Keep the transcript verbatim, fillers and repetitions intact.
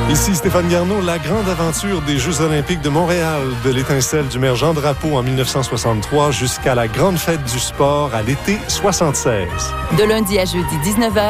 Ici Stéphane Garneau, la grande aventure des Jeux olympiques de Montréal, de l'étincelle du maire Jean Drapeau en mille neuf cent soixante-trois jusqu'à la grande fête du sport à l'été soixante-seize. De lundi à jeudi, dix-neuf heures.